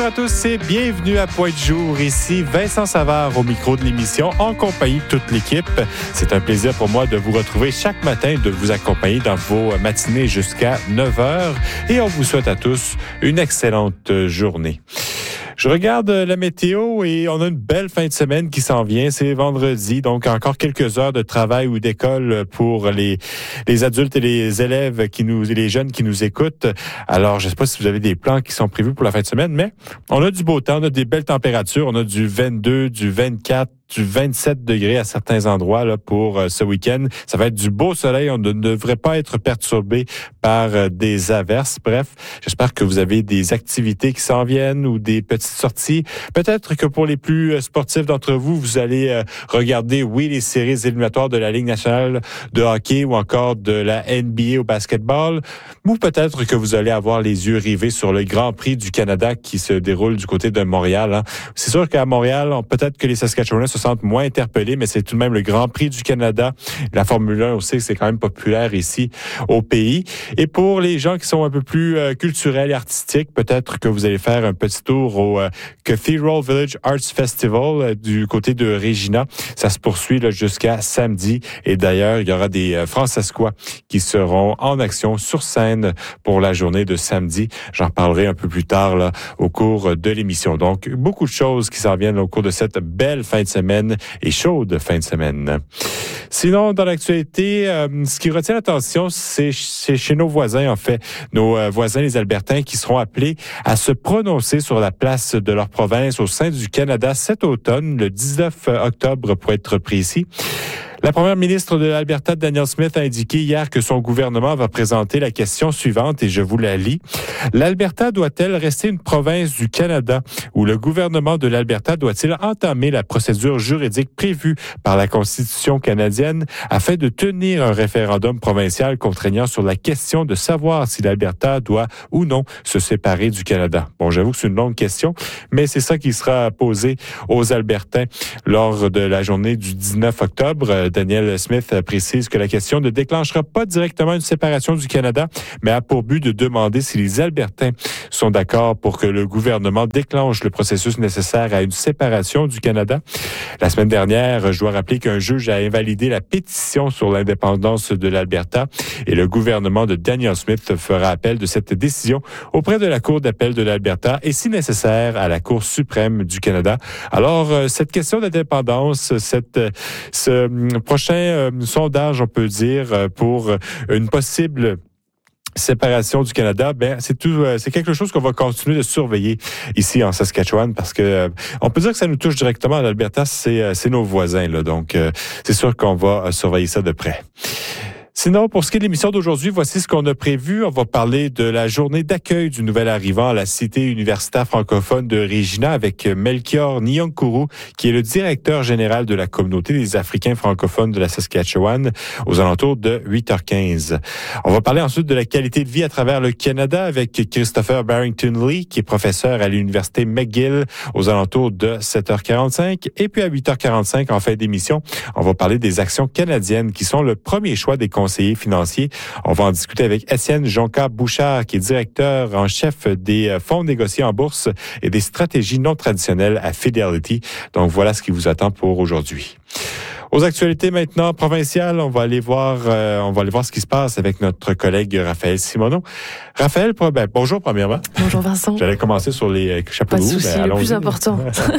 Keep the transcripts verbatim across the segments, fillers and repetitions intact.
Bonjour à tous et bienvenue à Point de jour. Ici Vincent Savard au micro de l'émission en compagnie de toute l'équipe. C'est un plaisir pour moi de vous retrouver chaque matin, de vous accompagner dans vos matinées jusqu'à neuf heures et on vous souhaite à tous une excellente journée. Je regarde la météo et on a une belle fin de semaine qui s'en vient. C'est vendredi, donc encore quelques heures de travail ou d'école pour les, les adultes et les élèves qui nous, et les jeunes qui nous écoutent. Alors, je ne sais pas si vous avez des plans qui sont prévus pour la fin de semaine, mais on a du beau temps, on a des belles températures. On a du vingt-deux, du vingt-quatre, du vingt-sept degrés à certains endroits là pour euh, ce week-end. Ça va être du beau soleil. On ne devrait pas être perturbé par euh, des averses. Bref, j'espère que vous avez des activités qui s'en viennent ou des petites sorties. Peut-être que pour les plus euh, sportifs d'entre vous, vous allez euh, regarder, oui, les séries éliminatoires de la Ligue nationale de hockey ou encore de la N B A au basketball. Ou peut-être que vous allez avoir les yeux rivés sur le Grand Prix du Canada qui se déroule du côté de Montréal. Hein. C'est sûr qu'à Montréal, on, peut-être que les Saskatchewanais se sentent moins interpellés, mais c'est tout de même le Grand Prix du Canada. La Formule un aussi, c'est quand même populaire ici au pays. Et pour les gens qui sont un peu plus euh, culturels et artistiques, peut-être que vous allez faire un petit tour au euh, Cathedral Village Arts Festival euh, du côté de Regina. Ça se poursuit là, jusqu'à samedi. Et d'ailleurs, il y aura des euh, Francescois qui seront en action sur scène pour la journée de samedi. J'en reparlerai un peu plus tard là, au cours de l'émission. Donc, beaucoup de choses qui s'en viennent au cours de cette belle fin de semaine et chaude fin de semaine. Sinon, dans l'actualité, euh, ce qui retient l'attention, c'est, c'est chez nos voisins, en fait, nos euh, voisins les Albertains qui seront appelés à se prononcer sur la place de leur province au sein du Canada cet automne, le dix-neuf octobre pour être précis. La première ministre de l'Alberta, Danielle Smith, a indiqué hier que son gouvernement va présenter la question suivante, et je vous la lis. L'Alberta doit-elle rester une province du Canada ou le gouvernement de l'Alberta doit-il entamer la procédure juridique prévue par la Constitution canadienne afin de tenir un référendum provincial contraignant sur la question de savoir si l'Alberta doit ou non se séparer du Canada? Bon, j'avoue que c'est une longue question, mais c'est ça qui sera posé aux Albertains lors de la journée du dix-neuf octobre. Danielle Smith précise que la question ne déclenchera pas directement une séparation du Canada, mais a pour but de demander si les Albertains sont d'accord pour que le gouvernement déclenche le processus nécessaire à une séparation du Canada. La semaine dernière, je dois rappeler qu'un juge a invalidé la pétition sur l'indépendance de l'Alberta et le gouvernement de Danielle Smith fera appel de cette décision auprès de la Cour d'appel de l'Alberta et, si nécessaire, à la Cour suprême du Canada. Alors, cette question d'indépendance, cette, ce prochain euh, sondage, on peut dire, euh, pour une possible séparation du Canada, ben c'est tout, euh, c'est quelque chose qu'on va continuer de surveiller ici en Saskatchewan parce que euh, on peut dire que ça nous touche directement à l'Alberta, c'est euh, c'est nos voisins là, donc euh, c'est sûr qu'on va euh, surveiller ça de près. Sinon, pour ce qui est de l'émission d'aujourd'hui, voici ce qu'on a prévu. On va parler de la journée d'accueil du nouvel arrivant à la Cité universitaire francophone de Regina avec Melchior Nyongkuru, qui est le directeur général de la communauté des Africains francophones de la Saskatchewan, aux alentours de huit heures quinze. On va parler ensuite de la qualité de vie à travers le Canada avec Christopher Barrington-Lee, qui est professeur à l'Université McGill, aux alentours de sept heures quarante-cinq. Et puis à huit heures quarante-cinq, en fin d'émission, on va parler des actions canadiennes qui sont le premier choix des conseillers financier. On va en discuter avec Étienne Jonca-Bouchard, qui est directeur en chef des fonds négociés en bourse et des stratégies non traditionnelles à Fidelity. Donc, voilà ce qui vous attend pour aujourd'hui. Aux actualités maintenant provinciales, on va aller voir, euh, on va aller voir ce qui se passe avec notre collègue Raphaël Simoneau. Raphaël, ben, bonjour premièrement. Bonjour Vincent. J'allais commencer sur les chapeaux de roue. Pas de souci, le plus important.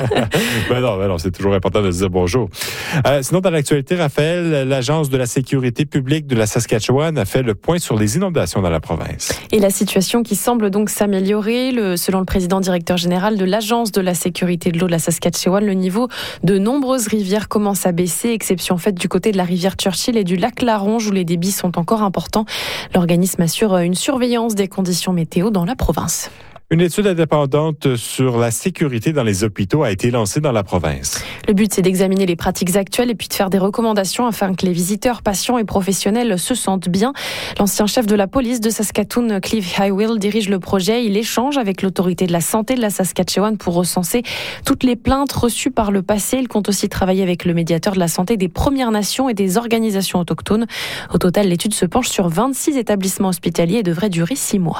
ben non, ben non, c'est toujours important de se dire bonjour. Euh, sinon, dans l'actualité, Raphaël, l'Agence de la sécurité publique de la Saskatchewan a fait le point sur les inondations dans la province. Et la situation qui semble donc s'améliorer, le, selon le président directeur général de l'Agence de la sécurité de l'eau de la Saskatchewan, le niveau de nombreuses rivières commence à baisser, exception faite du côté de la rivière Churchill et du lac Laronge où les débits sont encore importants. L'organisme assure une surveillance des conditions météo dans la province. Une étude indépendante sur la sécurité dans les hôpitaux a été lancée dans la province. Le but, c'est d'examiner les pratiques actuelles et puis de faire des recommandations afin que les visiteurs, patients et professionnels se sentent bien. L'ancien chef de la police de Saskatoon, Clive Highwill, dirige le projet. Il échange avec l'autorité de la santé de la Saskatchewan pour recenser toutes les plaintes reçues par le passé. Il compte aussi travailler avec le médiateur de la santé des Premières Nations et des organisations autochtones. Au total, l'étude se penche sur vingt-six établissements hospitaliers et devrait durer six mois.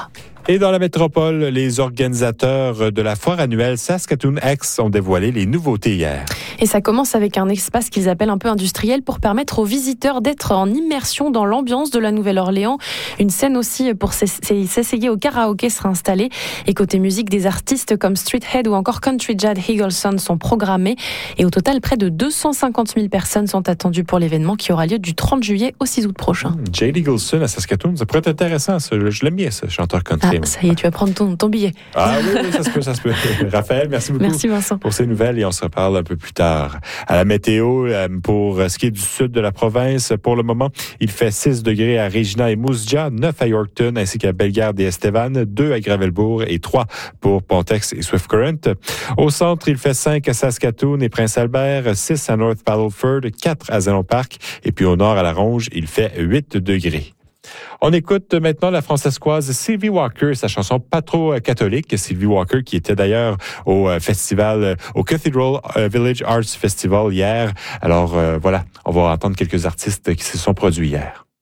Et dans la métropole, les organisateurs de la foire annuelle Saskatoon X ont dévoilé les nouveautés hier. Et ça commence avec un espace qu'ils appellent un peu industriel pour permettre aux visiteurs d'être en immersion dans l'ambiance de la Nouvelle-Orléans. Une scène aussi pour s'essayer au karaoké sera installée. Et côté musique, des artistes comme Streethead ou encore Country Jad Higgleston sont programmés. Et au total, près de deux cent cinquante mille personnes sont attendues pour l'événement qui aura lieu du trente juillet au six août prochain. Mmh, Jad Higgleston à Saskatoon, ça pourrait être intéressant. Ça. Je, je l'aime bien, ce chanteur country. Ah, ça y est, tu vas prendre ton, ton billet. Ah oui, oui, ça se peut, ça se peut. Raphaël, merci beaucoup merci Vincent. pour ces nouvelles et on se reparle un peu plus tard. À la météo, pour ce qui est du sud de la province, pour le moment, il fait six degrés à Regina et Moose Jaw, neuf à Yorkton ainsi qu'à Bellegarde et Estevan, deux à Gravelbourg et trois pour Pontex et Swift Current. Au centre, il fait cinq à Saskatoon et Prince-Albert, six à North Battleford, quatre à Zénon Park et puis au nord à La Ronge, il fait huit degrés. On écoute maintenant la Francescoise Sylvie Walker, sa chanson pas trop catholique. Sylvie Walker qui était d'ailleurs au festival, au Cathedral Village Arts Festival hier. Alors euh, voilà, on va entendre quelques artistes qui se sont produits hier.